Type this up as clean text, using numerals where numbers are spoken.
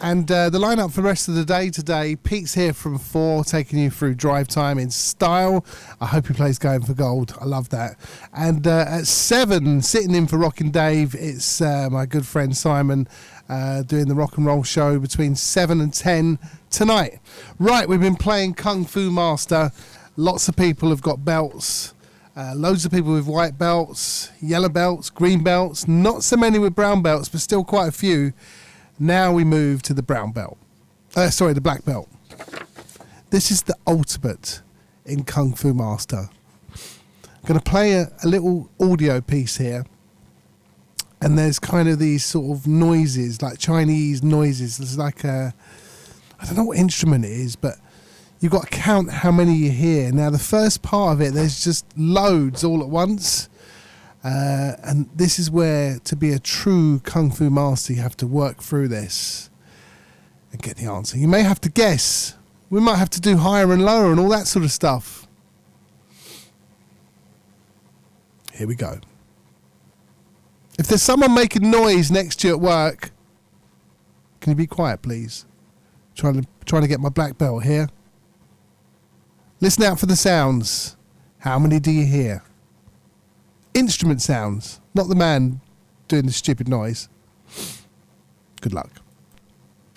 And the lineup for the rest of the day today, Pete's here from 4, taking you through drive time in style. I hope he plays Going for Gold. I love that. And at 7, sitting in for Rockin' Dave, it's my good friend Simon doing the rock and roll show between 7 and 10 tonight. Right, we've been playing Kung Fu Master. Lots of people have got belts. Loads of people with white belts, yellow belts, green belts. Not so many with brown belts, but still quite a few. Now we move to the brown belt. The black belt. This is the ultimate in Kung Fu Master. I'm going to play a little audio piece here. And there's kind of these sort of noises, like Chinese noises. There's like I don't know what instrument it is, but you've got to count how many you hear. Now, the first part of it, there's just loads all at once. And this is where, to be a true Kung Fu master, you have to work through this and get the answer. You may have to guess. We might have to do higher and lower and all that sort of stuff. Here we go. If there's someone making noise next to you at work, can you be quiet, please? Trying to get my black belt here. Listen out for the sounds. How many do you hear? Instrument sounds, not the man doing the stupid noise. Good luck.